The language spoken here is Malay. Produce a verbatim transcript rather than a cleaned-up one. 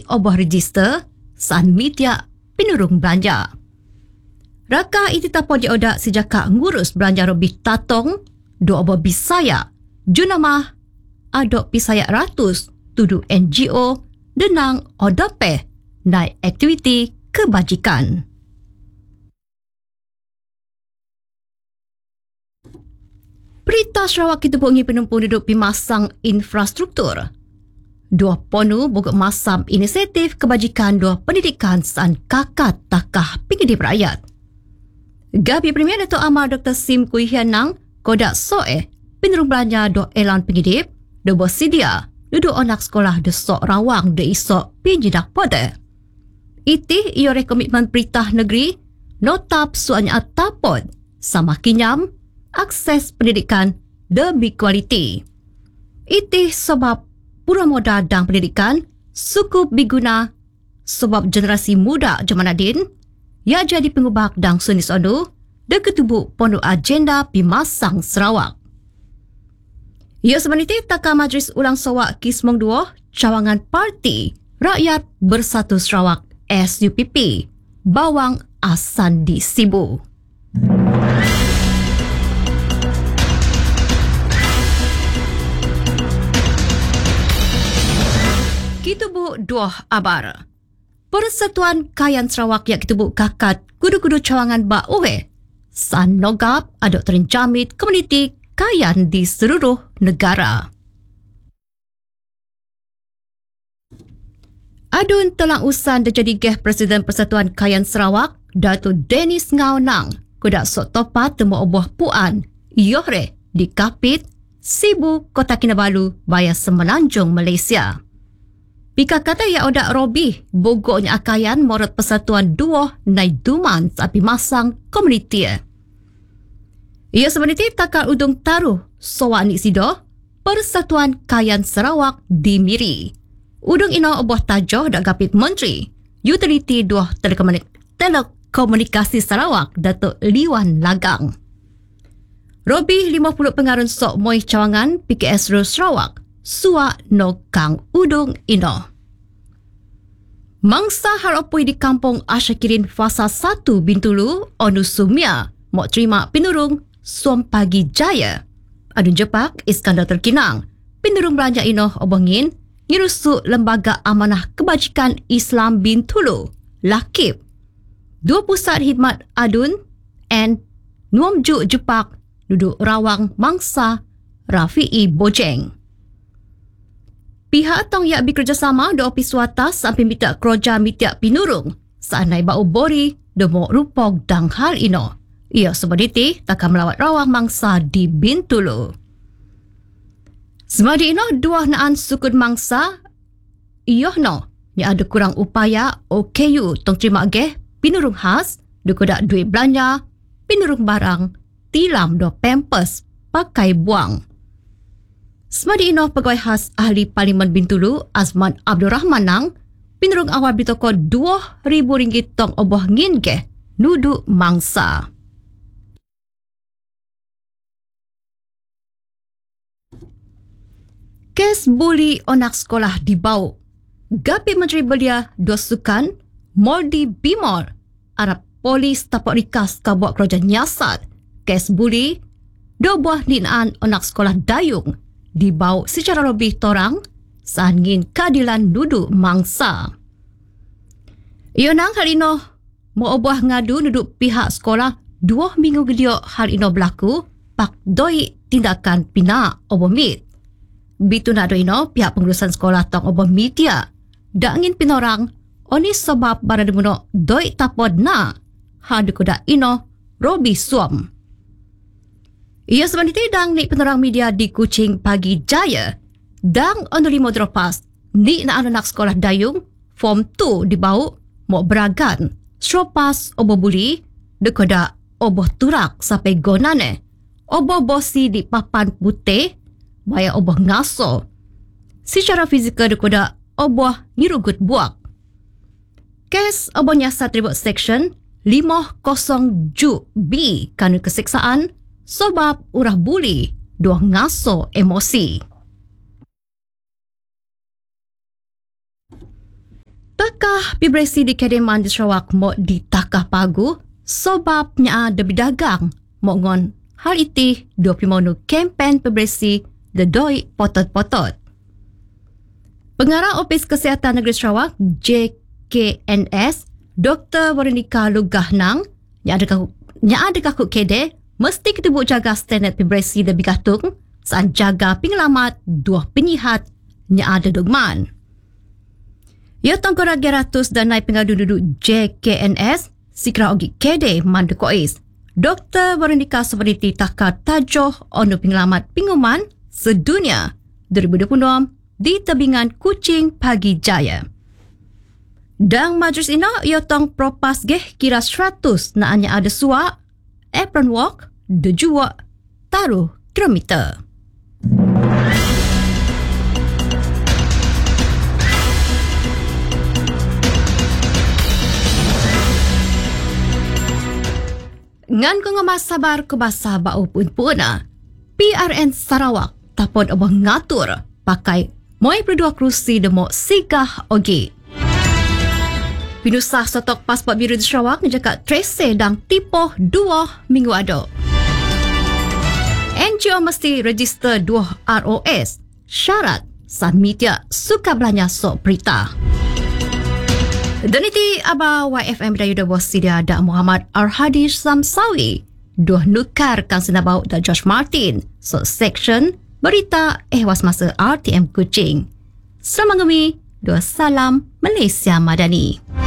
obah register san media penurung belanja. Raka itu tapon diodak sejak ngurus belanja robih tatong dua obah Bisaya junamah adok Bisaya ratus tudu N G O denang odope naik aktiviti kebajikan. Berita Sarawak kita bunyi penumpang duduk pimasang infrastruktur. Dua ponu bogok masam inisiatif kebajikan dua pendidikan san kakak takah penghidup rakyat. Gabi Premier Dato' Amar Doktor Sim Kui Hian Nang kodak soe penurung belanja dua elan penghidup dua bersedia duduk anak sekolah de sok rawang de isok pinjidak pode. Itih iore komitmen Peritah Negeri notap suanya atapod sama kinyam akses pendidikan lebih kualiti. Itih sebab pura modal dan pendidikan cukup diguna sebab generasi muda Jamanadin ia jadi pengubah dan sunis onu de ketubuk pondok agenda pimasang Sarawak. Ia sebenarnya takah Majlis Ulang Sarawak Kismong dua cawangan Parti Rakyat Bersatu Sarawak S U P P Bawang Asandi Sibu. Kitubuk dua abar. Persatuan Kayan Sarawak yang kitubuk kakat kudu-kudu cawangan Ba Uwe san nogap adok terinjamit komuniti kayan di seluruh negara. Adun telah usan terjadi geh Presiden Persatuan Kayan Sarawak Datuk Dennis Ngau Nang kudak sok topat temu oboh puan Yohre di Kapit Sibu Kota Kinabalu baya Semenanjung Malaysia. Pika kata ia odak Robi bogoknya akayan morot persatuan dua nai duman sapi masang komuniti. Ia sebenarnya takar udung taruh soak ni sido Persatuan Kayan Sarawak di Miri. Udung ino oboh tajoh dak Gapit Menteri Utility dua Telekomunik- Telekomunikasi Sarawak Datuk Liwan Lagang. Robi lima puluh pengarun sok moi cawangan P K S Ro Sarawak suak no kang udung ino. Mangsa haropui di kampung Asyakirin Fasa satu Bintulu, Onu Sumia, mok terima penurung Suam Pagi Jaya. Adun Jepak Iskandar Terkinang, penurung belanja ino obongin ngirusuk Lembaga Amanah Kebajikan Islam Bintulu, Lakib. Dua pusat khidmat adun and Nuamjuk Jepak duduk rawang mangsa Rafi'i Bojeng. Pihak tong yak bekerjasama do opis watas sampai minta keroja mitiak pinurung saanai bau bori demo rupog dang hal ino. Ia sebaditi takkan melawat rawang mangsa di Bintulu. Semadi ino dua naan sukun mangsa iyoh no yang ada kurang upaya O K U tong terima geh pinurung khas dukudak duit belanja pinurung barang tilam do pampers pakai buang. Semadi ino pegawai khas Ahli Parlimen Bintulu Azman Abdul Rahman Nang pinurung awal bitoko dua ribu ringgit tong oboh ngin ke nuduk mangsa. Kes buli anak sekolah dibau. Gapi Menteri Belia dua sukan Moldi Bimor Arab polis tapak rikas kabuat kerajaan nyasat kes buli dua buah ninaan anak sekolah dayung dibau secara lebih torang sangin keadilan duduk mangsa. Ia nang hal ino mau obah ngadu duduk pihak sekolah dua minggu gediok hal ino berlaku pak doi tindakan pina obah mit. Bitu nak do ino pihak pengurusan sekolah tong obah media dak ngin pinorang oni sebab barang demuno doi tapod na hadu kuda ino Robi Suam. Ia sebenarnya dang ni penerang media di Kuching Pagi Jaya dang onuli modropas ni na anak sekolah dayung form dua dibau mau beragan sropas obo buli dekoda obo turak sampai gonane obo bosi di papan putih baya obo ngaso secara fizikal dekoda obo ngirugut buak. Kes obo nyasat ribut section lima kosong Ju B kanun keseksaan sebab urah buli dua ngaso emosi. Adakah pibresi di Kedeman di Sarawak mo ditakah pagu sebab nya ada berdagang mo ngon hal itu dua puluh lima kempen pibresi the doi potot-potot. Pengarah Opis Kesihatan Negeri Sarawak J K N S Doktor Veronica Lugahnang yang adakah yang adakah kut kede mesti kita buat jaga standard pibresi lebih gatung saat jaga pengalamat dua penyihat yang ada dogman. Ya tangkora geratus dan naik pengadu duduk J K N S sikra ogi kede mandukois. Doktor Veronica seperti takar tajuh onu pengalamat pinguman sedunia dua ribu dua puluh enam di tebingan Kuching Pagi Jaya. Dan majlis ina ia tong propas geh kira seratus na anya ada suak, apron walk, dejua, taruh kilometer. Ngan ko nga masabar ko basa bao pun puna, P R N Sarawak tapon abang ngatur pakai moy berdua kerusi demo sigah ogi. Pinusah sotok pasport biru di Sarawak menjaga Trace dan tipoh dua minggu ado. N G O mesti register dua R O S syarat saat media suka belanja sok berita. Dan itu Aba Y F M Dayu Dawah Sidia da Muhammad Arhadi Samsawi. Dua nukar kan senabau da Josh Martin. So section berita ehwas masa R T M Kuching. Selamat ngemi, dua salam Malaysia Madani.